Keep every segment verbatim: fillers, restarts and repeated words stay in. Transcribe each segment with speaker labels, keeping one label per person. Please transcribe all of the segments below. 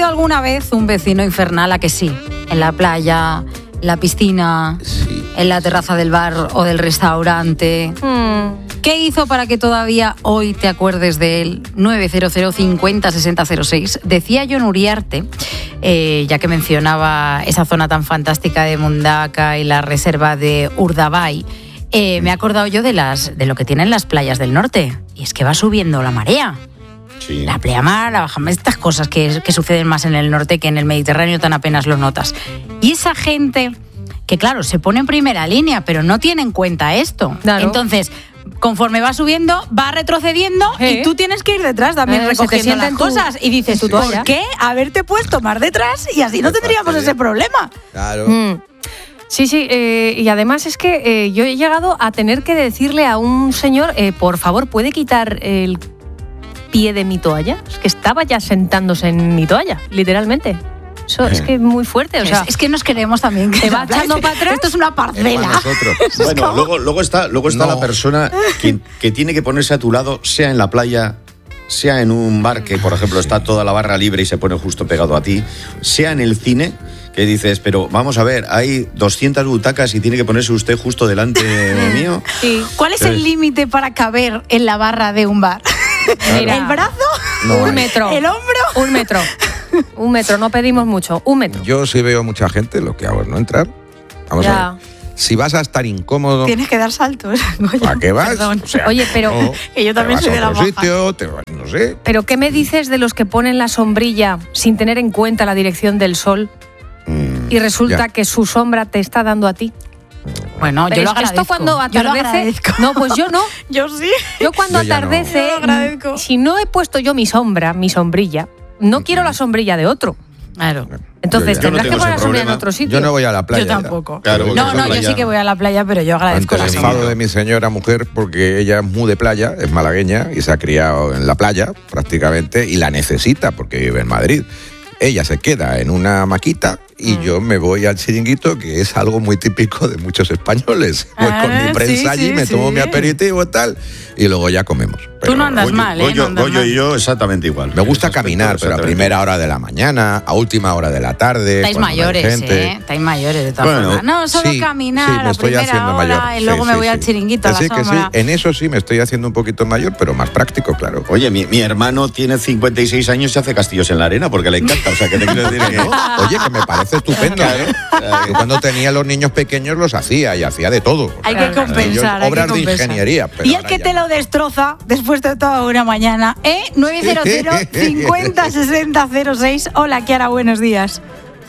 Speaker 1: tenido alguna vez un vecino infernal? ¿A que sí? En la playa, en la piscina,
Speaker 2: sí.
Speaker 1: en la terraza del bar o del restaurante. Mm. ¿Qué hizo para que todavía hoy te acuerdes de él? nueve cero cero cincuenta sesenta cero seis. Decía Jon Uriarte, eh, ya que mencionaba esa zona tan fantástica de Mundaka y la reserva de Urdaibai, eh, me he acordado yo de, las, de lo que tienen las playas del norte. Y es que va subiendo la marea. Sí. La pleamar, la bajamar, estas cosas que, que suceden más en el norte que en el Mediterráneo tan apenas lo notas. Y esa gente que, claro, se pone en primera línea, pero no tiene en cuenta esto. Claro. Entonces, conforme va subiendo, va retrocediendo ¿Eh? y tú tienes que ir detrás también eh, recogiendo las cosas. Tu... Y dices, ¿tú por qué haberte puesto más detrás? Y así no tendríamos ese problema.
Speaker 2: Claro.
Speaker 3: Mm. Sí, sí, eh, y además es que eh, yo he llegado a tener que decirle a un señor, eh, por favor, ¿puede quitar el pie de mi toalla? Es que estaba ya sentándose en mi toalla, literalmente. Eso es que es muy fuerte, o sea,
Speaker 1: es, es que nos queremos también.
Speaker 3: Te va echando para atrás.
Speaker 1: Esto es una parcela.
Speaker 2: Es bueno, como... luego, luego está, luego está no. la persona que, que tiene que ponerse a tu lado, sea en la playa, sea en un bar que, por ejemplo, está toda la barra libre y se pone justo pegado a ti, sea en el cine, que dices, pero vamos a ver, hay doscientas butacas y tiene que ponerse usted justo delante mío.
Speaker 1: Sí. ¿Cuál es el límite para caber en la barra de un bar?
Speaker 3: Mira,
Speaker 1: ¿el brazo?
Speaker 3: No, un metro.
Speaker 1: ¿El hombro?
Speaker 3: Un metro. Un metro, no pedimos mucho, un metro.
Speaker 4: Yo sí veo mucha gente, lo que hago es no entrar. Vamos
Speaker 3: ya.
Speaker 4: a ver. Si vas a estar incómodo...
Speaker 1: Tienes que dar saltos.
Speaker 4: ¿Para qué vas?
Speaker 1: Perdón.
Speaker 4: O sea,
Speaker 3: Oye, pero...
Speaker 4: No,
Speaker 1: que yo también soy de la baja.
Speaker 4: Sitio, te vas, no sé.
Speaker 3: Pero ¿qué me dices de los que ponen la sombrilla sin tener en cuenta la dirección del sol mm, y resulta ya. que su sombra te está dando a ti?
Speaker 1: Bueno,
Speaker 3: pero
Speaker 1: yo lo
Speaker 3: es que
Speaker 1: agradezco.
Speaker 3: Esto cuando atardece...
Speaker 1: No,
Speaker 3: pues yo no.
Speaker 1: Yo sí.
Speaker 3: Yo cuando
Speaker 4: yo
Speaker 3: atardece,
Speaker 1: no.
Speaker 3: si no he puesto yo mi sombra, mi sombrilla, no mm-hmm. quiero la sombrilla de otro.
Speaker 1: Claro.
Speaker 3: Entonces
Speaker 2: yo
Speaker 3: tendrás
Speaker 2: no
Speaker 3: que poner la sombrilla en
Speaker 2: problema.
Speaker 3: otro sitio.
Speaker 4: Yo no voy a la playa.
Speaker 1: Yo tampoco.
Speaker 2: Claro,
Speaker 1: no, no,
Speaker 2: playa.
Speaker 1: yo sí que voy a la playa, pero yo agradezco
Speaker 4: Ante el
Speaker 1: la
Speaker 4: enfado
Speaker 1: sombra.
Speaker 4: de mi señora mujer, porque ella es muy de playa, es malagueña y se ha criado en la playa prácticamente y la necesita porque vive en Madrid. Ella se queda en una maquita y mm. yo me voy al chiringuito, que es algo muy típico de muchos españoles. Voy ah, con mi prensa sí, allí, sí, me tomo sí. mi aperitivo y tal, y luego ya comemos.
Speaker 1: Pero Tú no andas
Speaker 2: Goyo,
Speaker 1: mal, ¿eh?
Speaker 2: Goyo,
Speaker 1: no andas
Speaker 2: Goyo
Speaker 1: mal.
Speaker 2: y yo exactamente igual.
Speaker 4: Me gusta caminar, pero a primera hora de la mañana, a última hora de la tarde.
Speaker 1: Estáis mayores,
Speaker 4: gente.
Speaker 1: ¿eh? Estáis mayores de todas
Speaker 4: bueno,
Speaker 1: formas. No, solo
Speaker 4: sí,
Speaker 1: caminar
Speaker 4: sí, me
Speaker 1: a
Speaker 4: estoy
Speaker 1: primera
Speaker 4: haciendo
Speaker 1: hora
Speaker 4: mayor.
Speaker 1: y luego
Speaker 4: sí,
Speaker 1: me
Speaker 4: sí,
Speaker 1: voy
Speaker 4: sí.
Speaker 1: al chiringuito
Speaker 4: que
Speaker 1: a
Speaker 4: sí,
Speaker 1: la
Speaker 4: que
Speaker 1: sombra.
Speaker 4: sí, en eso sí me estoy haciendo un poquito mayor, pero más práctico, claro.
Speaker 2: Oye, mi, mi hermano tiene cincuenta y seis años y hace castillos en la arena porque le encanta. O sea, que te quiero decir que...
Speaker 4: Oye, que me parece estupendo. Claro. Yo cuando tenía los niños pequeños los hacía y hacía de todo.
Speaker 1: Hay que compensar,
Speaker 4: Yo,
Speaker 1: hay
Speaker 4: obras
Speaker 1: que compensar.
Speaker 4: de ingeniería. Pero
Speaker 1: y el que te lo destroza después de toda una mañana, ¿eh? nueve cero cero cincuenta sesenta cero seis. Hola, Kiara, buenos días.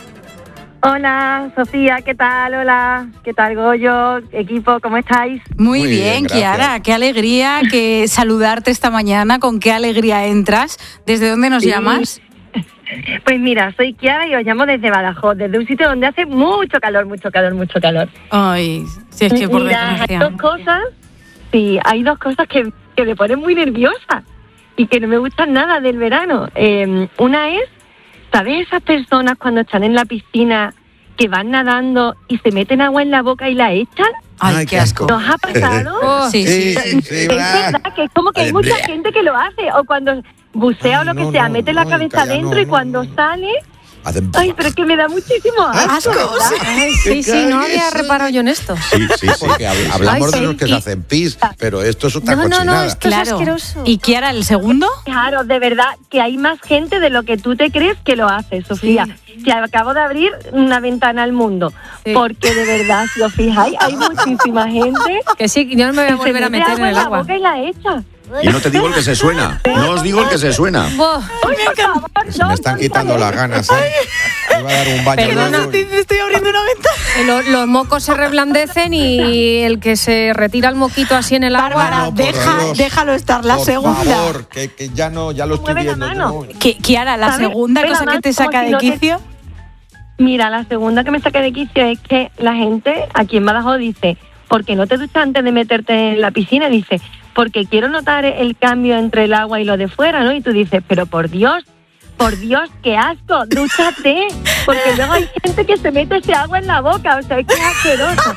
Speaker 5: Hola, Sofía, ¿qué tal? Hola, ¿qué tal, Goyo? Equipo, ¿cómo estáis?
Speaker 1: Muy,
Speaker 4: Muy
Speaker 1: bien,
Speaker 4: bien,
Speaker 1: Kiara, qué alegría que saludarte esta mañana, con qué alegría entras. ¿Desde dónde nos
Speaker 5: sí.
Speaker 1: llamas?
Speaker 5: Pues mira, soy Kiara y os llamo desde Badajoz, desde un sitio donde hace mucho calor, mucho calor, mucho calor.
Speaker 1: Ay, si es que por
Speaker 5: mira,
Speaker 1: desgracia.
Speaker 5: hay dos cosas, sí, hay dos cosas que, que me ponen muy nerviosa y que no me gustan nada del verano. Eh, una es, ¿sabes esas personas cuando están en la piscina que van nadando y se meten agua en la boca y la echan?
Speaker 1: Ay,
Speaker 4: Ay,
Speaker 1: qué asco.
Speaker 5: ¿Nos ha pasado?
Speaker 1: Oh, sí, sí.
Speaker 4: sí, sí,
Speaker 5: Es verdad que es como que hay mucha gente que lo hace, o cuando bucea
Speaker 4: Ay,
Speaker 5: o lo que
Speaker 4: no,
Speaker 5: sea,
Speaker 4: no,
Speaker 5: mete
Speaker 4: no,
Speaker 5: la cabeza
Speaker 4: calla,
Speaker 5: adentro
Speaker 4: no,
Speaker 5: y cuando
Speaker 4: no, no.
Speaker 5: sale...
Speaker 4: Hacen...
Speaker 5: Ay, pero es que me da muchísimo asco, ¿verdad?
Speaker 3: Ay, sí, sí, no había reparado yo en esto.
Speaker 4: Sí, sí, sí. Porque hablamos
Speaker 3: Ay,
Speaker 4: de los que
Speaker 3: sí.
Speaker 4: se hacen pis, pero esto es otra
Speaker 3: No, no, no,
Speaker 4: cochinada.
Speaker 3: esto es asqueroso.
Speaker 1: ¿Y Kiara, el segundo?
Speaker 5: Claro, de verdad que hay más gente de lo que tú te crees que lo hace, Sofía.
Speaker 1: Sí.
Speaker 5: Que acabo de abrir una ventana al mundo.
Speaker 1: Sí.
Speaker 5: Porque de verdad, si os fijáis, hay muchísima gente
Speaker 3: Que sí, yo no me voy a
Speaker 5: que
Speaker 3: volver
Speaker 5: se
Speaker 3: a
Speaker 5: mete
Speaker 3: meter en el
Speaker 5: la
Speaker 3: agua.
Speaker 5: boca y la echa.
Speaker 2: Y no te digo el que se suena. No os digo el que se suena.
Speaker 3: Buah.
Speaker 5: Ay, por favor,
Speaker 4: Se
Speaker 5: no,
Speaker 4: me están
Speaker 5: no,
Speaker 4: quitando
Speaker 5: no,
Speaker 4: las ganas, ¿eh? Me va a dar un baño.
Speaker 3: Perdona.
Speaker 4: luego.
Speaker 1: Estoy abriendo una ventana.
Speaker 3: Eh, Los, los mocos se reblandecen y el que se retira el moquito así en el agua...
Speaker 1: Bárbara,
Speaker 4: no, por
Speaker 1: deja,
Speaker 4: Dios.
Speaker 1: déjalo estar. La
Speaker 4: Por
Speaker 1: segunda.
Speaker 4: favor, que, que ya no, ya lo estoy
Speaker 5: Mueve la
Speaker 4: viendo.
Speaker 5: mano.
Speaker 4: yo.
Speaker 1: Ki- Kiara, la
Speaker 5: ¿Sabes?
Speaker 1: segunda
Speaker 5: Pero
Speaker 1: cosa que
Speaker 5: además,
Speaker 1: te
Speaker 5: como
Speaker 1: saca
Speaker 5: si
Speaker 1: de
Speaker 5: no te-
Speaker 1: quicio.
Speaker 5: Mira, la segunda que me saca de quicio es que la gente aquí en Badajoz dice, ¿por qué no te duchas antes de meterte en la piscina? Dice, porque quiero notar el cambio entre el agua y lo de fuera, ¿no? Y tú dices, pero por Dios, por Dios, qué asco, dúchate, porque luego hay gente que se mete ese agua en la boca, o sea, es que es asqueroso.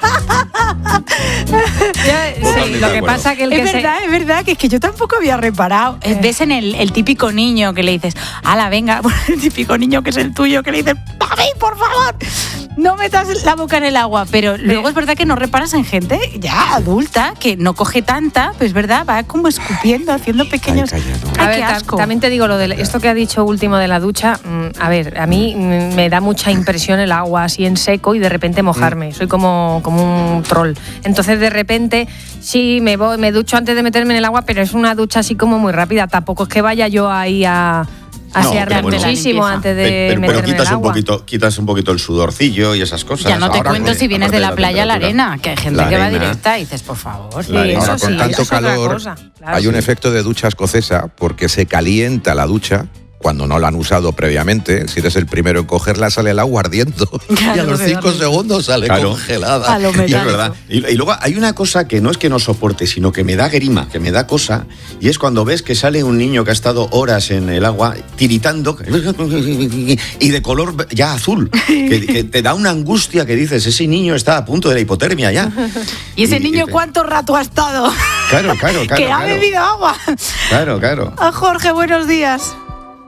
Speaker 3: Sí, lo que pasa que el
Speaker 1: es
Speaker 3: que
Speaker 1: verdad,
Speaker 3: se...
Speaker 1: es verdad, que es que yo tampoco había reparado. Eh. Ves en el, el típico niño que le dices, ala, venga, el típico niño que es el tuyo, que le dices, ¡papi, por favor! No metas la boca en el agua, pero luego es verdad que no reparas en gente ya adulta, que no coge tanta, pues es verdad, va como escupiendo, haciendo pequeños...
Speaker 4: Ay, calla, no.
Speaker 3: A
Speaker 1: Ay,
Speaker 3: ver,
Speaker 1: qué
Speaker 3: ta-
Speaker 1: asco.
Speaker 3: también te digo lo de esto que ha dicho último de la ducha. mm, A ver, a mí mm, me da mucha impresión el agua así en seco y de repente mojarme. Soy como, como un troll. Entonces de repente sí me voy, me ducho antes de meterme en el agua, pero es una ducha así como muy rápida. Tampoco es que vaya yo ahí a
Speaker 2: No,
Speaker 3: asearme
Speaker 2: pero bueno.
Speaker 3: muchísimo antes de
Speaker 2: Pero, pero, pero
Speaker 3: meterme en
Speaker 2: quitas
Speaker 3: el
Speaker 2: un
Speaker 3: agua.
Speaker 2: poquito, quitas un poquito el sudorcillo y esas cosas.
Speaker 1: Ya no te
Speaker 2: Ahora,
Speaker 1: cuento
Speaker 2: con-
Speaker 1: si vienes
Speaker 2: aparte
Speaker 1: de la playa a la
Speaker 2: temperatura.
Speaker 1: arena, que hay gente
Speaker 2: La
Speaker 1: que va
Speaker 2: arena.
Speaker 1: directa y dices, por favor.
Speaker 3: Sí,
Speaker 2: La arena.
Speaker 3: eso
Speaker 4: Ahora, con
Speaker 3: sí,
Speaker 4: tanto
Speaker 3: eso es otra
Speaker 4: calor,
Speaker 3: cosa, claro.
Speaker 4: hay un efecto de ducha escocesa porque se calienta la ducha cuando no la han usado previamente. Si eres el primero en cogerla, sale el agua ardiendo.
Speaker 1: Claro,
Speaker 4: y a los
Speaker 1: de
Speaker 4: cinco
Speaker 1: darle.
Speaker 4: segundos sale
Speaker 2: Claro.
Speaker 4: congelada.
Speaker 1: A lo
Speaker 2: Y es
Speaker 1: metálico.
Speaker 2: verdad. Y, y luego hay una cosa que no es que no soporte, sino que me da grima, que me da cosa, y es cuando ves que sale un niño que ha estado horas en el agua tiritando y de color ya azul, que, que te da una angustia que dices, ese niño está a punto de la hipotermia ya.
Speaker 1: ¿Y ese niño
Speaker 2: te-
Speaker 1: cuánto rato ha estado?
Speaker 2: Claro, claro, claro.
Speaker 1: que ha
Speaker 2: claro.
Speaker 1: bebido agua.
Speaker 2: Claro, claro.
Speaker 1: Ah, Jorge, buenos días.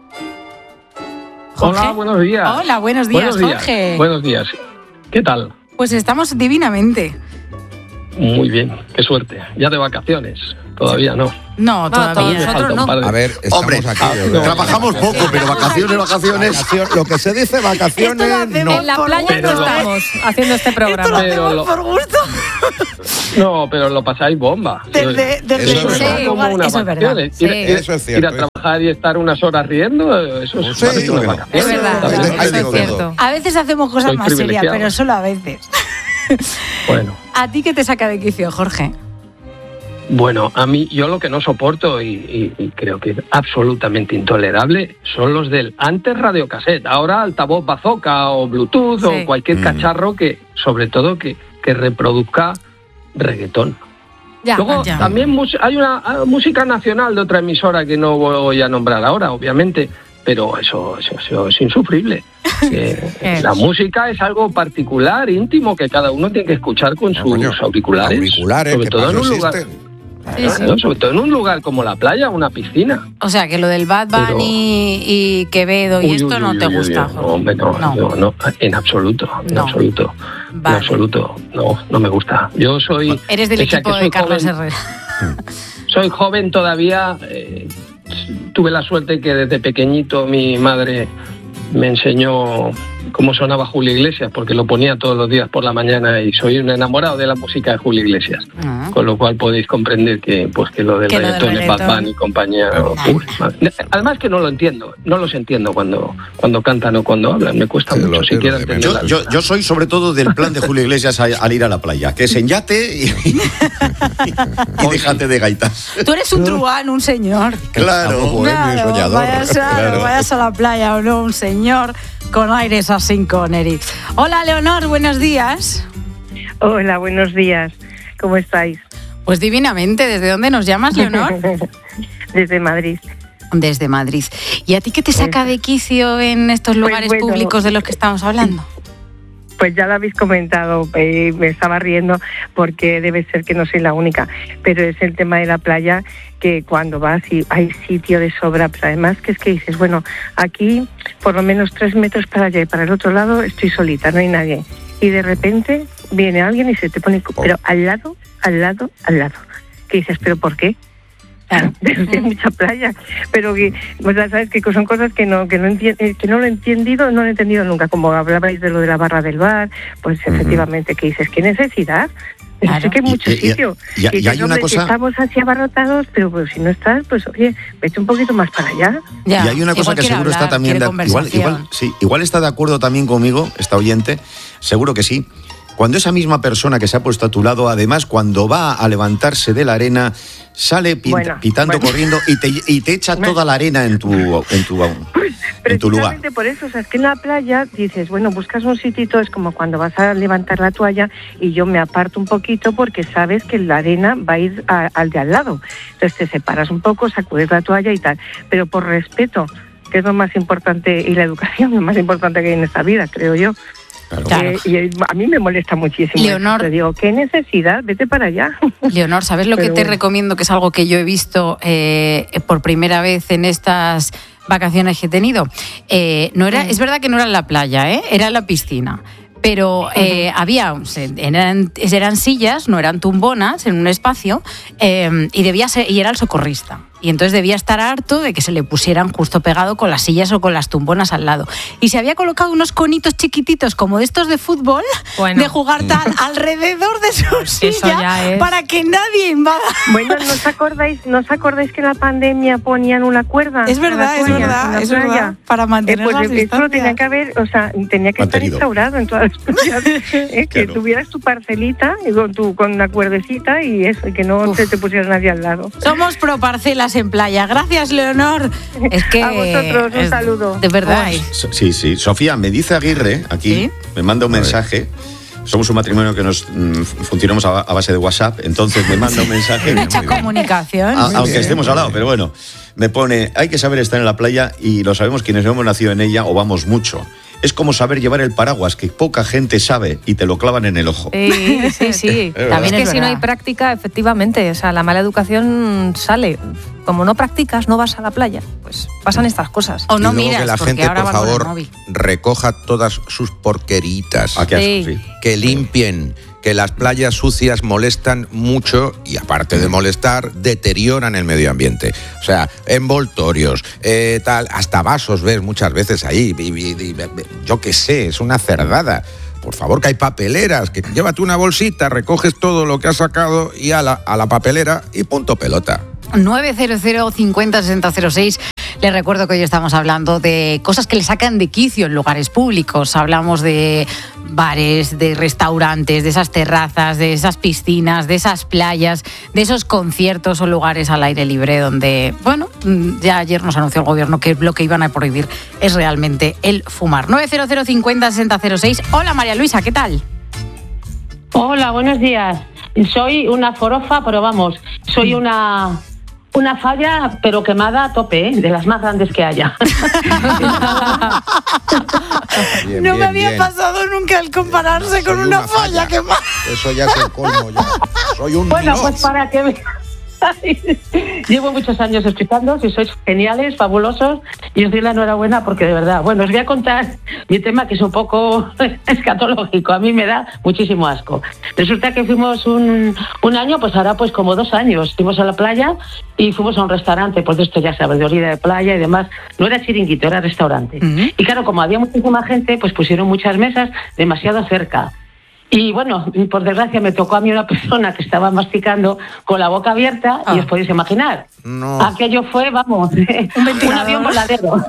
Speaker 6: Hola,
Speaker 1: Jorge.
Speaker 6: buenos días.
Speaker 1: Hola, buenos días,
Speaker 6: Buenos días,
Speaker 1: Jorge.
Speaker 6: Buenos días. ¿Qué tal?
Speaker 1: Pues estamos divinamente.
Speaker 6: Muy bien, qué suerte. Ya de vacaciones. Todavía no.
Speaker 1: No, todavía.
Speaker 3: todavía.
Speaker 6: Falta
Speaker 3: Nosotros
Speaker 6: un
Speaker 3: no.
Speaker 6: par de-
Speaker 4: A ver, estamos
Speaker 2: Hombre,
Speaker 4: aquí.
Speaker 2: ah,
Speaker 4: ¿verdad?
Speaker 2: trabajamos poco, pero vacaciones, vacaciones.
Speaker 4: Vacación- lo que se dice vacaciones,
Speaker 1: Esto lo hacemos
Speaker 4: no.
Speaker 3: En la
Speaker 1: por
Speaker 3: playa
Speaker 6: Pero
Speaker 3: no
Speaker 6: lo-
Speaker 3: estamos haciendo este
Speaker 1: Esto lo
Speaker 3: programa.
Speaker 6: Pero
Speaker 1: hacemos
Speaker 6: lo-
Speaker 1: por gusto.
Speaker 6: No, pero lo pasáis bomba.
Speaker 1: Desde, desde
Speaker 4: Eso es
Speaker 6: Eso
Speaker 4: verdad.
Speaker 6: es como unas
Speaker 1: Eso es verdad.
Speaker 6: vacaciones. Ir,
Speaker 3: Sí.
Speaker 6: ir-
Speaker 4: Eso es cierto,
Speaker 6: ir a
Speaker 4: eso.
Speaker 6: trabajar y estar unas horas riendo, eso es
Speaker 4: Sí,
Speaker 6: parece unas
Speaker 4: bueno.
Speaker 6: vacaciones.
Speaker 3: Es verdad,
Speaker 6: También
Speaker 4: Ahí
Speaker 6: os
Speaker 3: eso
Speaker 4: te
Speaker 3: es
Speaker 6: digo
Speaker 4: digo
Speaker 6: que no.
Speaker 3: cierto.
Speaker 1: A veces hacemos cosas
Speaker 6: Soy
Speaker 1: más serias,
Speaker 6: privilegiado.
Speaker 1: pero solo a veces.
Speaker 6: Bueno.
Speaker 1: ¿A ti qué te saca de quicio, Jorge?
Speaker 6: Bueno, a mí, yo lo que no soporto y, y- y creo que es absolutamente intolerable son los del antes radiocassette, ahora altavoz bazooka o Bluetooth
Speaker 3: Sí.
Speaker 6: o cualquier
Speaker 2: Mm.
Speaker 6: cacharro que, sobre todo, que, que reproduzca reggaetón.
Speaker 3: Ya,
Speaker 6: Luego,
Speaker 1: ya.
Speaker 6: también mus- hay una ah, música nacional de otra emisora que no voy a nombrar ahora, obviamente, pero eso, eso, eso es insufrible. Que
Speaker 3: Eh.
Speaker 6: la música es algo particular, íntimo, que cada uno tiene que escuchar con
Speaker 4: No,
Speaker 6: sus
Speaker 4: coño,
Speaker 6: auriculares.
Speaker 4: Auriculares,
Speaker 6: sobre
Speaker 4: que
Speaker 6: todo
Speaker 4: para
Speaker 6: en un
Speaker 4: eso
Speaker 6: lugar.
Speaker 4: existen.
Speaker 3: Sí, sí.
Speaker 6: Claro, sobre todo en un lugar como la playa o una piscina.
Speaker 1: O sea, que lo del Bad Bunny
Speaker 6: Pero-
Speaker 1: y Quevedo y
Speaker 6: Uy,
Speaker 1: esto
Speaker 6: uy,
Speaker 1: no
Speaker 6: uy,
Speaker 1: te
Speaker 6: uy,
Speaker 1: gusta,
Speaker 6: uy,
Speaker 1: Jorge.
Speaker 6: no, hombre, no,
Speaker 1: No.
Speaker 6: no, no, en absoluto, en
Speaker 1: No.
Speaker 6: absoluto,
Speaker 1: Vale.
Speaker 6: en absoluto, no, no me gusta. Yo soy,
Speaker 1: Eres del
Speaker 6: pese a
Speaker 1: equipo
Speaker 6: que
Speaker 1: de
Speaker 6: soy
Speaker 1: Carlos
Speaker 6: joven,
Speaker 1: Herrera.
Speaker 6: soy joven todavía. eh, tuve la suerte que desde pequeñito mi madre me enseñó cómo sonaba Julio Iglesias, porque lo ponía todos los días por la mañana y soy un enamorado de la música de Julio Iglesias.
Speaker 1: Ah.
Speaker 6: Con lo cual podéis comprender que pues que lo del
Speaker 1: Que lo del
Speaker 6: reggaetón es Bad
Speaker 1: reggaetón.
Speaker 6: Bunny y compañía.
Speaker 1: Claro.
Speaker 6: uy, madre. Además que no lo entiendo, no los entiendo cuando, cuando cantan o cuando hablan, me cuesta
Speaker 4: Sí,
Speaker 6: mucho
Speaker 4: lo- sí,
Speaker 6: siquiera
Speaker 4: lo de
Speaker 6: entender
Speaker 2: Yo,
Speaker 6: la
Speaker 2: yo,
Speaker 6: letra.
Speaker 2: yo soy sobre todo del plan de Julio Iglesias a- al ir a la playa, que es en yate y, y déjate de gaitas.
Speaker 1: Tú eres un truán, un señor.
Speaker 2: Claro.
Speaker 4: Algo bohemio y soñador.
Speaker 1: vayas, a,
Speaker 2: Claro.
Speaker 1: vayas a la playa o no, un señor con aires así con Eric. Hola, Leonor, buenos días.
Speaker 5: Hola, buenos días. ¿Cómo estáis?
Speaker 1: Pues divinamente, ¿desde dónde nos llamas, Leonor?
Speaker 5: Desde Madrid.
Speaker 1: Desde Madrid. ¿Y a ti qué te saca de quicio en estos
Speaker 5: Pues
Speaker 1: lugares
Speaker 5: bueno.
Speaker 1: públicos de los que estamos hablando?
Speaker 5: Pues ya lo habéis comentado, eh, me estaba riendo porque debe ser que no soy la única, pero es el tema de la playa, que cuando vas y hay sitio de sobra, pero además que es que dices, bueno, aquí por lo menos tres metros para allá y para el otro lado estoy solita, no hay nadie. Y de repente viene alguien y se te pone, pero al lado, al lado, al lado. Que dices, ¿pero por qué? Claro, hay mucha playa, pero que, pues ya sabes que son cosas que no que no enti- eh, que no lo he entendido, no lo he entendido nunca. Como hablabais de lo de la barra del bar, pues
Speaker 2: Ujú.
Speaker 5: efectivamente que dices, ¿qué necesidad? Pero
Speaker 1: Claro.
Speaker 5: sé que hay mucho
Speaker 2: Y- y-
Speaker 5: sitio.
Speaker 2: y- y
Speaker 5: dices,
Speaker 2: hay una
Speaker 5: hombre,
Speaker 2: cosa-
Speaker 5: estamos así abarrotados, pero pues, si no estás, pues oye, vete un poquito más para allá.
Speaker 1: Ya,
Speaker 2: Y hay una cosa
Speaker 1: igual
Speaker 2: que
Speaker 1: quiere
Speaker 2: seguro está
Speaker 1: hablar,
Speaker 2: también
Speaker 1: quiere
Speaker 2: de, igual,
Speaker 1: conversación.
Speaker 2: igual, sí, igual está de acuerdo también conmigo, esta oyente, seguro que sí. Cuando esa misma persona que se ha puesto a tu lado, además, cuando va a levantarse de la arena, sale pin-
Speaker 5: Bueno,
Speaker 2: pitando,
Speaker 5: bueno.
Speaker 2: corriendo y te, y te echa toda la arena en tu, en tu, en tu lugar.
Speaker 5: Precisamente por eso, o sea, es que en la playa dices, bueno, buscas un sitito, es como cuando vas a levantar la toalla y yo me aparto un poquito porque sabes que la arena va a ir a- al de al lado. Entonces te separas un poco, sacudes la toalla y tal. Pero por respeto que es lo más importante, y la educación, lo más importante que hay en esta vida, creo yo.
Speaker 1: Claro.
Speaker 5: Eh, y a mí me molesta muchísimo.
Speaker 1: Leonor,
Speaker 5: te digo, ¿qué necesidad? Vete para allá.
Speaker 1: Leonor, ¿sabes lo
Speaker 5: Pero
Speaker 1: que te
Speaker 5: bueno.
Speaker 1: recomiendo? Que es algo que yo he visto eh, por primera vez en estas vacaciones que he tenido. Eh, no era, es verdad que no era en la playa, ¿eh? Era en la piscina. Pero eh, uh-huh. había, eran, eran sillas, no eran tumbonas, en un espacio, eh, y debía ser, y era el socorrista. Y entonces debía estar harto de que se le pusieran justo pegado con las sillas o con las tumbonas al lado. Y se había colocado unos conitos chiquititos como de estos de fútbol, bueno. de jugar tal alrededor de su silla es... para que nadie invada.
Speaker 5: Bueno, ¿no os acordáis, ¿no os acordáis que en la pandemia ponían una cuerda?
Speaker 1: Es verdad, es verdad, es verdad. Para mantener
Speaker 5: eh, pues
Speaker 1: las
Speaker 5: esto lo tenía que haber, o sea, tenía que
Speaker 2: Mantenido.
Speaker 5: estar instaurado en todas las ciudades. eh, que claro. tuvieras tu parcelita y con, tu, con una cuerdecita y eso, y que no se te pusiera nadie al lado.
Speaker 1: Somos pro parcelas en playa. Gracias, Leonor. Es que
Speaker 5: a vosotros un
Speaker 1: es,
Speaker 5: saludo.
Speaker 1: De verdad.
Speaker 2: Sí, sí. Sofía, me dice Aguirre aquí, ¿sí? Me manda un mensaje. Somos un matrimonio que nos mm, funcionamos a, a base de WhatsApp, entonces me manda un mensaje.
Speaker 1: Mucha comunicación.
Speaker 2: A, aunque estemos al lado, pero bueno. Me pone, hay que saber estar en la playa y lo sabemos quienes hemos nacido en ella o vamos mucho. Es como saber llevar el paraguas, que poca gente sabe y te lo clavan en el ojo.
Speaker 3: Sí, sí, sí.
Speaker 2: Es
Speaker 3: También es que
Speaker 1: es
Speaker 3: si no hay práctica, efectivamente, o sea, la mala educación sale. Como no practicas, no vas a la playa, pues pasan estas cosas.
Speaker 1: O no
Speaker 4: y luego
Speaker 1: miras,
Speaker 4: que la
Speaker 1: porque
Speaker 4: gente,
Speaker 1: ahora
Speaker 4: por
Speaker 1: van con el
Speaker 4: favor,
Speaker 1: móvil.
Speaker 4: recoja todas sus porqueritas.
Speaker 2: ¿A qué asco,
Speaker 3: Sí.
Speaker 2: sí?
Speaker 4: Que limpien, que las playas sucias molestan mucho y aparte de molestar, deterioran el medio ambiente. O sea, envoltorios, eh, tal, hasta vasos ves muchas veces ahí. Y, y, y, yo qué sé, es una cerdada. Por favor, que hay papeleras, que llévate una bolsita, recoges todo lo que has sacado y a la, a la papelera y punto pelota.
Speaker 1: nueve cero cero cincuenta sesenta cero seis. Les recuerdo que hoy estamos hablando de cosas que le sacan de quicio en lugares públicos. Hablamos de bares, de restaurantes, de esas terrazas, de esas piscinas, de esas playas, de esos conciertos o lugares al aire libre donde, bueno, ya ayer nos anunció el gobierno que lo que iban a prohibir es realmente el fumar. nueve cero cero cincuenta sesenta cero seis. Hola María Luisa, ¿qué tal?
Speaker 7: Hola, buenos días. Soy una forofa, pero vamos, soy una... Una falla, pero quemada a tope, ¿eh? De las más grandes que haya.
Speaker 4: Bien,
Speaker 1: no
Speaker 4: bien,
Speaker 1: me había
Speaker 4: bien.
Speaker 1: pasado nunca el compararse
Speaker 4: Soy
Speaker 1: con una,
Speaker 4: una
Speaker 1: falla
Speaker 4: falla.
Speaker 1: quemada.
Speaker 4: Eso ya es el colmo. Ya. Soy un
Speaker 7: Bueno,
Speaker 4: no.
Speaker 7: pues para que veas. Llevo muchos años escuchando, si sois geniales, fabulosos, y os doy la enhorabuena porque de verdad, bueno, os voy a contar mi tema que es un poco escatológico, a mí me da muchísimo asco. Resulta que fuimos un, un año, pues ahora pues como dos años, fuimos a la playa y fuimos a un restaurante, pues de esto ya sabes, de orilla de playa y demás, no era chiringuito, era restaurante. Uh-huh. Y claro, como había muchísima gente, pues pusieron muchas mesas demasiado cerca. Y bueno, por desgracia me tocó a mí una persona que estaba masticando con la boca abierta ah. y os podéis imaginar.
Speaker 4: No.
Speaker 7: Aquello fue, vamos, un avión voladero.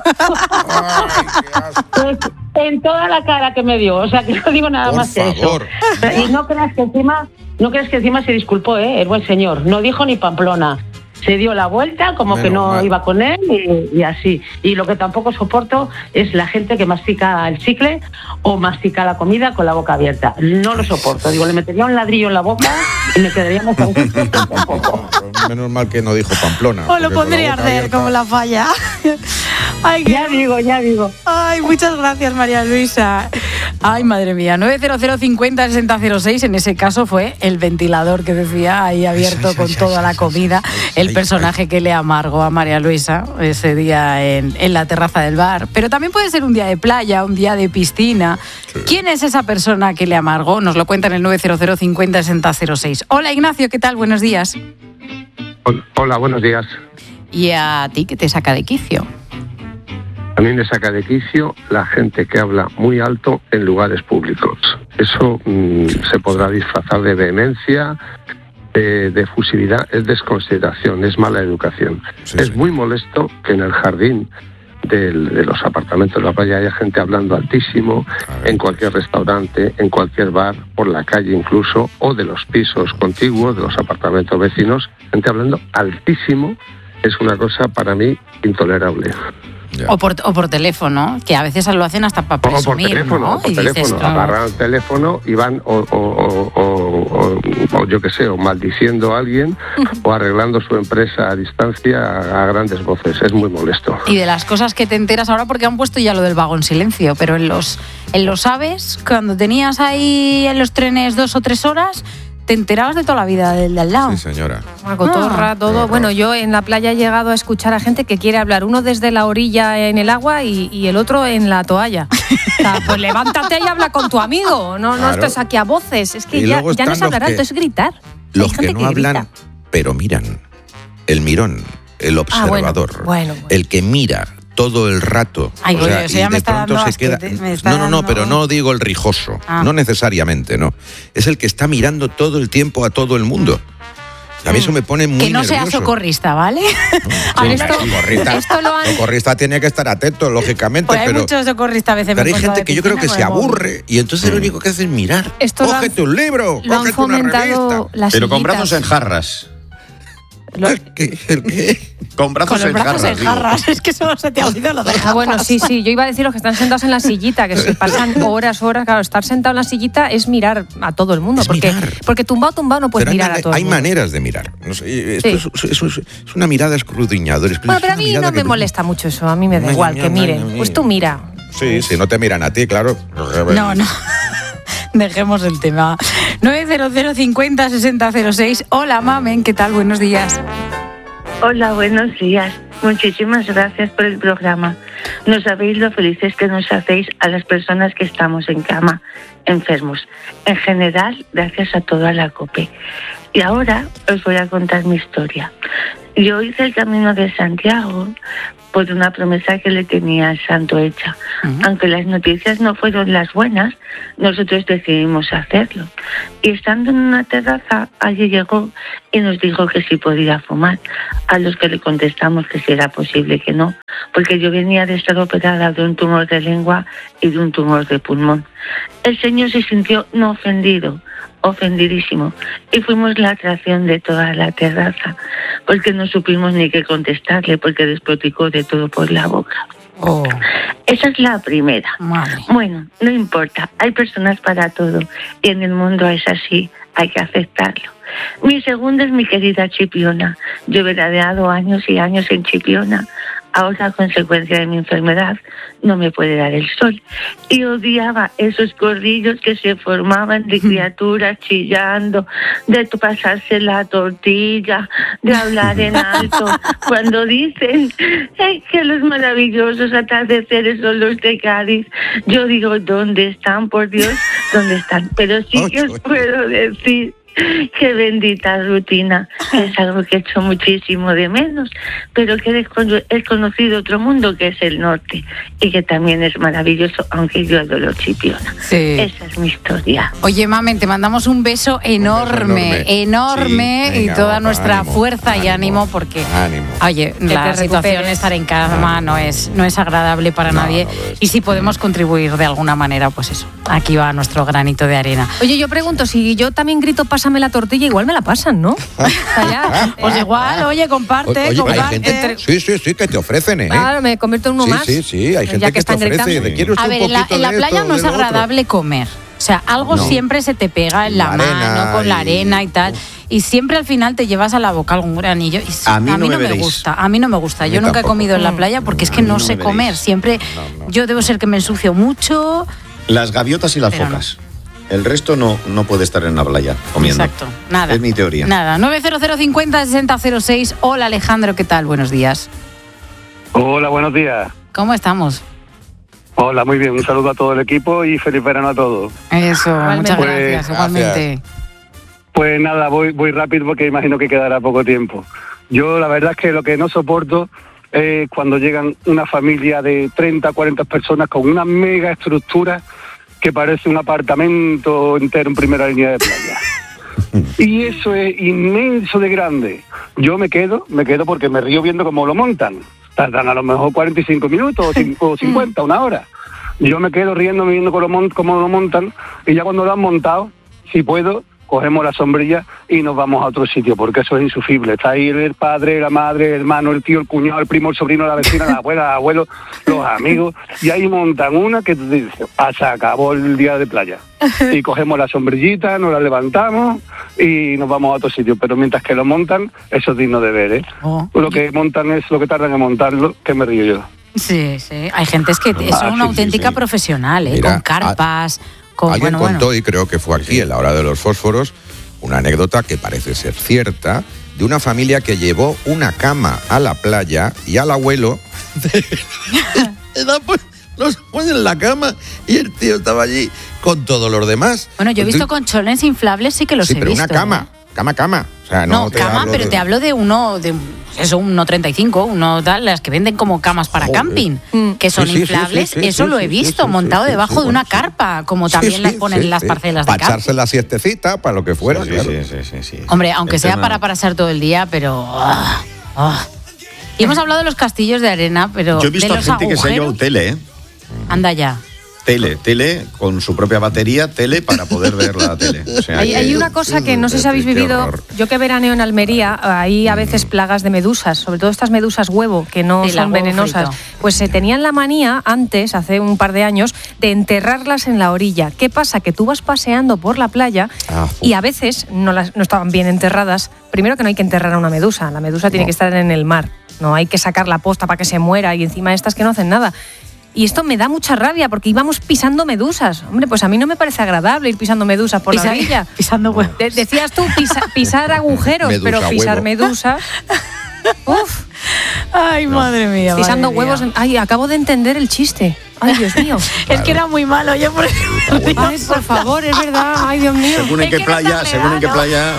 Speaker 7: Pues, en toda la cara que me dio, o sea que no digo nada
Speaker 4: por
Speaker 7: más
Speaker 4: favor.
Speaker 7: que eso. Y no creas que encima, no creas que encima se disculpó, ¿eh? El buen señor, no dijo ni Pamplona. Se dio la vuelta como Menos que no mal. Iba con él y, y así. Y lo que tampoco soporto es la gente que mastica el chicle o mastica la comida con la boca abierta. No lo soporto. Digo, le metería un ladrillo en la boca y me quedaríamos un poco.
Speaker 4: Menos mal que no dijo Pamplona.
Speaker 1: O lo pondría a arder abierta. Como la falla. Ay,
Speaker 7: ya que... digo, ya digo.
Speaker 1: Ay, muchas gracias, María Luisa. Ay, madre mía. nueve cero cero cincuenta sesenta cero seis. En ese caso fue el ventilador que decía ahí abierto con toda la comida. El personaje que le amargó a María Luisa ese día en, en la terraza del bar. Pero también puede ser un día de playa, un día de piscina. Sí. ¿Quién es esa persona que le amargó? Nos lo cuenta en el nueve cero cero cincuenta sesenta cero seis. Hola, Ignacio, ¿qué tal? Buenos días.
Speaker 8: Hola, buenos días.
Speaker 1: ¿Y a ti qué te saca de quicio?
Speaker 8: A mí me saca de quicio la gente que habla muy alto en lugares públicos. Eso mmm, se podrá disfrazar de vehemencia, de, de efusividad, es desconsideración, es mala educación. Sí, es sí. muy molesto que en el jardín del, de los apartamentos de la playa haya gente hablando altísimo, en cualquier restaurante, en cualquier bar, por la calle incluso, o de los pisos contiguos, de los apartamentos vecinos, gente hablando altísimo, es una cosa para mí intolerable.
Speaker 1: O por, o por teléfono, que a veces lo hacen hasta para presumir,
Speaker 8: o por teléfono,
Speaker 1: ¿no?
Speaker 8: o por
Speaker 1: Y
Speaker 8: teléfono,
Speaker 1: dices,
Speaker 8: agarran el teléfono y van o, o, o, o, o, o yo qué sé, o maldiciendo a alguien o arreglando su empresa a distancia a, a grandes voces. Es muy molesto.
Speaker 1: Y de las cosas que te enteras ahora, porque han puesto ya lo del vago en silencio, pero en los, en los aves, cuando tenías ahí en los trenes dos o tres horas, te enterabas de toda la vida del de al lado.
Speaker 4: Sí, señora.
Speaker 3: Una cotorra,
Speaker 1: Ah.
Speaker 3: todo. Bueno, yo en la playa he llegado a escuchar a gente que quiere hablar, uno desde la orilla en el agua y, y el otro en la toalla. O sea, pues levántate y habla con tu amigo, no, no
Speaker 4: Claro.
Speaker 3: estés aquí a voces. Es que
Speaker 4: Y
Speaker 3: ya,
Speaker 4: luego
Speaker 3: ya no es
Speaker 4: están
Speaker 3: hablar
Speaker 4: los
Speaker 3: alto,
Speaker 4: que-
Speaker 3: es gritar.
Speaker 4: Los
Speaker 3: Hay
Speaker 4: que
Speaker 3: gente
Speaker 4: no
Speaker 3: grita.
Speaker 4: hablan, pero miran. El mirón, el
Speaker 3: Ah, bueno,
Speaker 4: observador.
Speaker 3: bueno, bueno.
Speaker 4: El que mira todo el rato.
Speaker 1: Ay,
Speaker 4: o
Speaker 1: oye,
Speaker 4: sea,
Speaker 1: eso
Speaker 4: y
Speaker 1: ya me
Speaker 4: de
Speaker 1: está
Speaker 4: pronto
Speaker 1: dando
Speaker 4: se
Speaker 1: asco,
Speaker 4: queda.
Speaker 1: te- me está
Speaker 4: No, no, no,
Speaker 1: dando-
Speaker 4: pero no digo el rijoso.
Speaker 1: Ah.
Speaker 4: No necesariamente, no. Es el que está mirando todo el tiempo a todo el mundo. A mí eso me pone muy
Speaker 1: Que no
Speaker 4: nervioso.
Speaker 1: sea socorrista, ¿vale?
Speaker 3: A ver,
Speaker 4: Sí,
Speaker 3: esto-
Speaker 4: socorrista,
Speaker 3: esto lo han-
Speaker 4: socorrista tiene que estar atento, lógicamente,
Speaker 1: Pues hay
Speaker 4: pero,
Speaker 1: muchos socorristas a veces. me
Speaker 4: pero hay
Speaker 1: encuentro
Speaker 4: gente
Speaker 1: de
Speaker 4: que yo creo
Speaker 1: piscina
Speaker 4: que
Speaker 1: con
Speaker 4: se
Speaker 1: el móvil.
Speaker 4: aburre y entonces lo único que hace es mirar.
Speaker 3: Esto lo han-
Speaker 4: Cógete un libro,
Speaker 3: Lo han
Speaker 4: cógete una
Speaker 3: fomentado
Speaker 4: revista.
Speaker 3: las
Speaker 2: Pero con brazos en
Speaker 3: sillitas.
Speaker 2: jarras.
Speaker 4: ¿El qué? ¿El qué?
Speaker 2: Con brazos,
Speaker 1: Con los
Speaker 2: en,
Speaker 1: brazos
Speaker 2: jarras,
Speaker 1: en
Speaker 2: digo.
Speaker 1: jarras. Es que solo se te ha olvidado lo de
Speaker 3: Ah, bueno,
Speaker 1: jarras.
Speaker 3: sí, sí. Yo iba a decir los que están sentados en la sillita, que se pasan horas, horas. Claro, estar sentado en la sillita es mirar a todo el mundo.
Speaker 4: Es
Speaker 3: porque,
Speaker 4: mirar.
Speaker 3: porque tumbado, tumbado no puedes
Speaker 4: Pero hay,
Speaker 3: mirar
Speaker 4: mane-
Speaker 3: a todo
Speaker 4: hay
Speaker 3: el mundo.
Speaker 4: maneras de mirar. No sé, esto
Speaker 3: Sí.
Speaker 4: es, es- es- es una mirada escudriñadora. es-
Speaker 3: Bueno,
Speaker 4: es
Speaker 3: pero a
Speaker 4: una
Speaker 3: mí
Speaker 4: mirada
Speaker 3: no me
Speaker 4: que-
Speaker 3: molesta mucho eso. A mí me da
Speaker 4: Ay,
Speaker 3: igual
Speaker 4: ay,
Speaker 3: que
Speaker 4: ay,
Speaker 3: miren.
Speaker 4: ay,
Speaker 3: Pues
Speaker 4: ay.
Speaker 3: tú mira.
Speaker 4: Sí, si no te miran a ti, claro.
Speaker 1: No, no. Dejemos el tema. nueve cero cero cincuenta sesenta cero seis. Hola, mamen, ¿qué tal? Buenos días.
Speaker 5: Hola, buenos días. Muchísimas gracias por el programa. No sabéis lo felices que nos hacéis a las personas que estamos en cama, enfermos. En general, gracias a toda la COPE. Y ahora os voy a contar mi historia. Yo hice el Camino de Santiago por una promesa que le tenía al santo hecha.
Speaker 1: Ujú.
Speaker 5: Aunque las noticias no fueron las buenas, nosotros decidimos hacerlo. Y estando en una terraza, allí llegó y nos dijo que sí podía fumar, a los que le contestamos que si era posible que no, porque yo venía de estar operada de un tumor de lengua y de un tumor de pulmón. El señor se sintió no ofendido, ofendidísimo, y fuimos la atracción de toda la terraza, porque no supimos ni qué contestarle, porque despoticó de todo por la boca.
Speaker 1: Oh,
Speaker 5: Esa es la primera.
Speaker 1: madre.
Speaker 5: Bueno, no importa, hay personas para todo y en el mundo es así, hay que aceptarlo. Mi segunda es mi querida Chipiona. Yo he veraneado años y años en Chipiona. Ahora, a consecuencia de mi enfermedad, no me puede dar el sol. Y odiaba esos corrillos que se formaban de criaturas chillando, de pasarse la tortilla, de hablar en alto. Cuando dicen "Ay, que los maravillosos atardeceres son los de Cádiz", yo digo, ¿dónde están, por Dios? ¿Dónde están? Pero sí que os puedo decir qué bendita rutina, que es algo que he hecho muchísimo de menos, pero que he descono- he conocido otro mundo que es el norte y que también es maravilloso, aunque yo adoro Chipiona.
Speaker 1: Sí.
Speaker 5: Esa es mi historia.
Speaker 1: Oye, mamen, te mandamos un beso enorme,
Speaker 4: enorme.
Speaker 1: enorme,
Speaker 4: Sí,
Speaker 1: y
Speaker 4: venga,
Speaker 1: toda
Speaker 4: guapa,
Speaker 1: nuestra
Speaker 4: ánimo,
Speaker 1: fuerza y
Speaker 4: ánimo,
Speaker 1: ánimo, porque,
Speaker 4: ánimo.
Speaker 1: oye,
Speaker 3: te
Speaker 1: la situación
Speaker 3: recuperes.
Speaker 1: de estar en cama no es, no es agradable para
Speaker 4: No,
Speaker 1: nadie,
Speaker 4: no lo es.
Speaker 1: y si podemos contribuir de alguna manera, pues eso, aquí va nuestro granito de arena.
Speaker 3: Oye, yo pregunto, si yo también grito pásame la tortilla, igual me la pasan, ¿no? O sea, ya,
Speaker 1: Pues
Speaker 3: eh,
Speaker 1: igual, oye, comparte,
Speaker 4: Oye, hay
Speaker 1: comparte.
Speaker 4: gente, sí, sí, sí, que te ofrecen, ¿eh?
Speaker 3: Claro, me convierto en uno
Speaker 4: sí,
Speaker 3: más.
Speaker 4: sí, sí, hay
Speaker 3: Ya
Speaker 4: gente que, te
Speaker 3: están
Speaker 4: ofrece.
Speaker 3: gritando.
Speaker 4: de, ¿quieres
Speaker 1: A
Speaker 4: un
Speaker 1: ver, en la,
Speaker 4: poquito
Speaker 1: en la
Speaker 4: de
Speaker 1: playa
Speaker 4: esto,
Speaker 1: no es
Speaker 4: de lo otro?
Speaker 1: agradable comer. O sea, algo
Speaker 4: No.
Speaker 1: siempre se te pega en la,
Speaker 4: La arena
Speaker 1: mano, con la
Speaker 4: y-
Speaker 1: arena y tal. Y siempre al final te llevas a la boca algún granillo. Y
Speaker 2: A mí no me
Speaker 1: me
Speaker 2: veréis.
Speaker 1: gusta. A mí no me gusta.
Speaker 4: A mí
Speaker 1: Yo nunca
Speaker 4: tampoco.
Speaker 1: he comido en la
Speaker 3: Mm.
Speaker 1: playa porque es
Speaker 2: A
Speaker 1: que
Speaker 2: mí
Speaker 1: no
Speaker 2: no
Speaker 1: sé
Speaker 2: me
Speaker 1: comer.
Speaker 2: veréis.
Speaker 1: Siempre
Speaker 4: No, no.
Speaker 1: yo debo ser que me ensucio mucho.
Speaker 2: Las gaviotas y las
Speaker 1: Pero no.
Speaker 2: focas. El resto no, no puede estar en la playa comiendo.
Speaker 1: Exacto. Nada.
Speaker 2: Es mi teoría.
Speaker 1: Nada. nueve cero cero cincuenta sesenta cero seis. Hola Alejandro, ¿qué tal? Buenos días.
Speaker 9: Hola, buenos días.
Speaker 1: ¿Cómo estamos?
Speaker 9: Hola, muy bien. Un saludo a todo el equipo y feliz verano a todos.
Speaker 1: Eso,
Speaker 3: Igualmente.
Speaker 1: muchas
Speaker 9: Pues,
Speaker 1: gracias.
Speaker 4: gracias.
Speaker 1: Igualmente.
Speaker 9: Pues nada, voy, voy rápido porque imagino que quedará poco tiempo. Yo la verdad es que lo que no soporto es cuando llegan una familia de treinta, cuarenta personas con una mega estructura que parece un apartamento entero en primera línea de playa. Y eso es inmenso de grande. Yo me quedo, me quedo porque me río viendo cómo lo montan. Tardan a lo mejor cuarenta y cinco minutos o cin- o cincuenta, una hora. Yo me quedo riendo viendo cómo lo, mon- cómo lo montan y ya cuando lo han montado, si puedo, cogemos la sombrilla y nos vamos a otro sitio, porque eso es insufrible. Está ahí el padre, la madre, el hermano, el tío, el cuñado, el primo, el sobrino, la vecina, la abuela, el abuelo, los amigos, y ahí montan una que te dice, ah, se acabó el día de playa. Y cogemos la sombrillita, nos la levantamos y nos vamos a otro sitio. Pero mientras que lo montan, eso es digno de ver, ¿eh? Oh. Lo que montan es lo que tardan en montarlo, que me río yo.
Speaker 1: Sí, sí. Hay gente es que es
Speaker 4: Ah,
Speaker 1: una
Speaker 4: sí,
Speaker 1: auténtica
Speaker 4: sí, sí.
Speaker 1: profesional, ¿eh?
Speaker 4: Mira,
Speaker 1: con carpas, con...
Speaker 4: Alguien
Speaker 1: bueno,
Speaker 4: contó,
Speaker 1: bueno.
Speaker 4: y creo que fue aquí, en la hora de los fósforos, una anécdota que parece ser cierta, de una familia que llevó una cama a la playa y al abuelo los pone en la cama y el tío estaba allí con todos los demás.
Speaker 1: Bueno, yo he visto
Speaker 4: Entonces,
Speaker 1: colchones inflables, sí que los
Speaker 4: sí,
Speaker 1: he
Speaker 4: pero
Speaker 1: visto.
Speaker 4: una cama,
Speaker 1: ¿eh?
Speaker 4: cama, cama. O sea, no,
Speaker 1: No,
Speaker 4: te
Speaker 1: cama,
Speaker 4: hablo
Speaker 1: pero
Speaker 4: de-
Speaker 1: te hablo de uno, de eso, un uno treinta y cinco, uno tal, las que venden como camas para
Speaker 4: Joder.
Speaker 1: camping, que son
Speaker 4: Sí, sí, sí,
Speaker 1: inflables,
Speaker 4: sí, sí,
Speaker 1: eso
Speaker 4: sí,
Speaker 1: lo he
Speaker 4: sí,
Speaker 1: visto,
Speaker 4: sí,
Speaker 1: montado
Speaker 4: sí, sí,
Speaker 1: debajo
Speaker 4: sí,
Speaker 1: de una
Speaker 4: bueno, sí.
Speaker 1: carpa, como
Speaker 4: Sí,
Speaker 1: también
Speaker 4: sí,
Speaker 1: las ponen
Speaker 4: sí,
Speaker 1: en las
Speaker 4: sí.
Speaker 1: parcelas de
Speaker 4: Para
Speaker 1: camping.
Speaker 4: echarse la siestecita, para lo que fuera,
Speaker 2: Sí,
Speaker 4: claro.
Speaker 2: sí, sí, sí, sí.
Speaker 1: Hombre, aunque
Speaker 2: El
Speaker 1: sea
Speaker 2: tema-
Speaker 1: para pasar todo el día, pero... ah, ah. Y hemos hablado de los castillos de arena, pero
Speaker 2: Yo he visto
Speaker 1: de
Speaker 2: a
Speaker 1: los
Speaker 2: gente que se ha llevado
Speaker 1: agujeros,
Speaker 2: tele, ¿eh?
Speaker 1: anda ya.
Speaker 2: Tele, tele, con su propia batería, tele para poder ver la tele. O sea,
Speaker 3: Hay,
Speaker 2: que-
Speaker 3: hay una cosa que no sé si habéis
Speaker 4: Qué
Speaker 3: vivido,
Speaker 4: horror.
Speaker 3: yo que veraneo en Almería, hay a veces plagas de medusas, sobre todo estas medusas huevo, que no
Speaker 1: Sí, la
Speaker 3: son
Speaker 1: huevo
Speaker 3: venenosas.
Speaker 1: frito.
Speaker 3: Pues se tenían la manía antes, hace un par de años, de enterrarlas en la orilla. ¿Qué pasa? Que tú vas paseando por la playa
Speaker 4: Ah,
Speaker 3: y a veces no, las, no estaban bien enterradas. Primero que no hay que enterrar a una medusa, la medusa tiene
Speaker 4: No.
Speaker 3: que estar en el mar, no hay que sacar la posta para que se muera y encima estas que no hacen nada. Y esto me da mucha rabia porque íbamos pisando medusas. Hombre, pues a mí no me parece agradable ir pisando medusas por
Speaker 1: Pisa-
Speaker 3: la orilla.
Speaker 1: pisando huevos.
Speaker 3: De- decías tú pisa- pisar agujeros,
Speaker 4: Medusa
Speaker 3: pero pisar
Speaker 4: huevo.
Speaker 3: medusas. Uf,
Speaker 1: Ay, madre mía.
Speaker 3: pisando
Speaker 1: madre
Speaker 3: huevos.
Speaker 1: mía.
Speaker 3: Ay, acabo de entender el chiste. Ay, Dios mío.
Speaker 1: Es que era muy malo, yo por eso...
Speaker 3: Ay, por favor, es verdad. Ay, Dios mío.
Speaker 2: según en
Speaker 1: Es
Speaker 2: qué
Speaker 1: que no
Speaker 2: playa,
Speaker 1: tan
Speaker 2: según en qué
Speaker 1: legal,
Speaker 2: playa.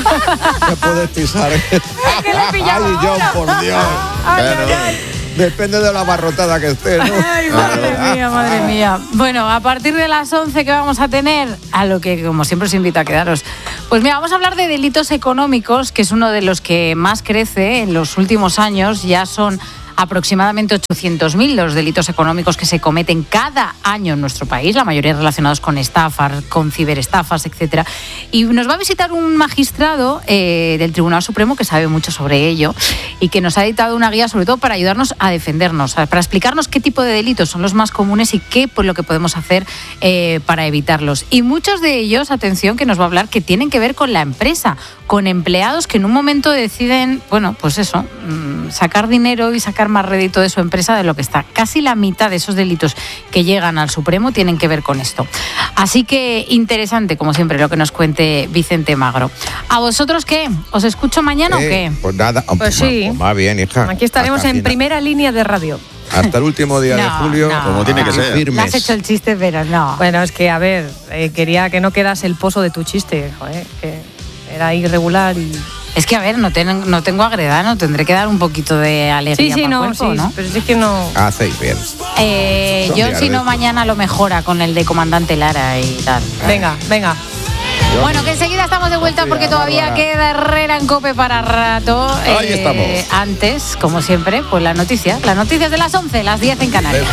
Speaker 4: No puedes pisar.
Speaker 1: que le pillaba
Speaker 4: Ay, John,
Speaker 1: ahora.
Speaker 4: por Dios.
Speaker 1: Ay,
Speaker 2: Claro.
Speaker 1: ay, ay.
Speaker 4: Depende de la abarrotada que esté, ¿no?
Speaker 1: Ay, madre mía, madre mía. Bueno, a partir de las once que vamos a tener, a lo que como siempre os invito a quedaros. Pues mira, vamos a hablar de delitos económicos, que es uno de los que más crece en los últimos años. Ya son aproximadamente ochocientos mil los delitos económicos que se cometen cada año en nuestro país, la mayoría relacionados con estafas, con ciberestafas, etcétera. Y nos va a visitar un magistrado eh, del Tribunal Supremo que sabe mucho sobre ello y que nos ha dictado una guía sobre todo para ayudarnos a defendernos, para explicarnos qué tipo de delitos son los más comunes y qué pues, lo que podemos hacer eh, para evitarlos. Y muchos de ellos, atención, que nos va a hablar que tienen que ver con la empresa, con empleados que en un momento deciden, bueno, pues eso, sacar dinero y sacar más rédito de su empresa de lo que está. Casi la mitad de esos delitos que llegan al Supremo tienen que ver con esto. Así que interesante, como siempre, lo que nos cuente Vicente Magro. ¿A vosotros qué? ¿Os escucho mañana
Speaker 4: Eh,
Speaker 1: o qué?
Speaker 4: Pues nada,
Speaker 3: Pues sí.
Speaker 4: pues más bien, hija.
Speaker 3: Aquí estaremos
Speaker 4: Hasta
Speaker 3: en
Speaker 4: final.
Speaker 3: primera línea de radio.
Speaker 4: Hasta el último día de
Speaker 1: No,
Speaker 4: julio.
Speaker 1: no.
Speaker 2: Como tiene que
Speaker 4: aquí
Speaker 2: ser.
Speaker 1: Le
Speaker 4: firmes.
Speaker 1: has hecho el chiste, pero no.
Speaker 3: Bueno, es que, a ver, eh, quería que no quedase el pozo de tu chiste, joder, que era irregular y...
Speaker 1: Es que, a ver, no, ten- no tengo agredano, tendré que dar un poquito de alegría
Speaker 3: Sí, sí,
Speaker 1: para el
Speaker 3: no,
Speaker 1: cuerpo,
Speaker 3: sí,
Speaker 1: ¿no?
Speaker 3: pero es que no...
Speaker 4: Hacéis bien.
Speaker 1: Eh,
Speaker 4: Son
Speaker 1: yo,
Speaker 4: días
Speaker 1: si
Speaker 4: de
Speaker 1: no,
Speaker 4: estos.
Speaker 1: mañana lo mejora con el de Comandante Lara y tal.
Speaker 3: Venga, venga.
Speaker 1: Bueno, que enseguida estamos de vuelta porque todavía queda Herrera en COPE para rato.
Speaker 2: Ahí estamos.
Speaker 1: Antes, como siempre, pues las noticias. Las noticias de las once, las diez en Canarias.